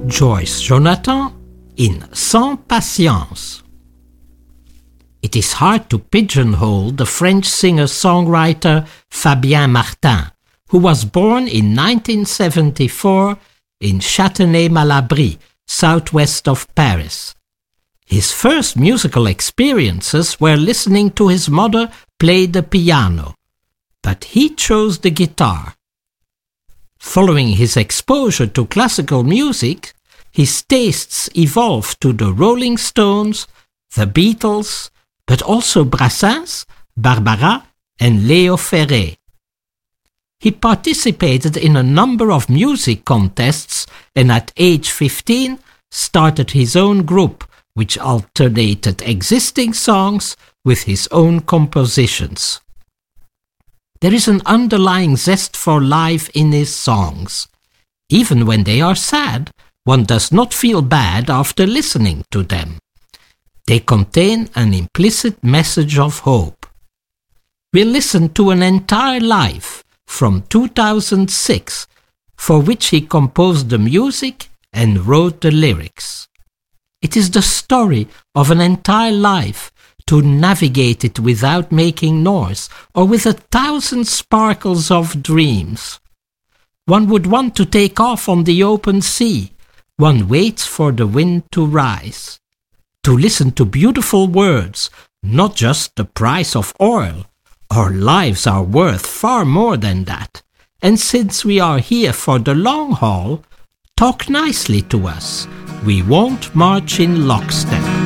Joyce Jonathan in Sans Patience. It is hard to pigeonhole the French singer-songwriter Fabien Martin, who was born in 1974 in Châtenay-Malabry, southwest of Paris. His first musical experiences were listening to his mother play the piano, but he chose the guitar. Following his exposure to classical music, his tastes evolved to the Rolling Stones, the Beatles, but also Brassens, Barbara, and Léo Ferré. He participated in a number of music contests and at age 15 started his own group, which alternated existing songs with his own compositions. There is an underlying zest for life in his songs. Even when they are sad, one does not feel bad after listening to them. They contain an implicit message of hope. We listened to An Entire Life from 2006, for which he composed the music and wrote the lyrics. It is the story of an entire life, to navigate it without making noise or with 1,000 sparkles of dreams. One would want to take off on the open sea. One waits for the wind to rise. To listen to beautiful words, not just the price of oil. Our lives are worth far more than that. And since we are here for the long haul, talk nicely to us. We won't march in lockstep.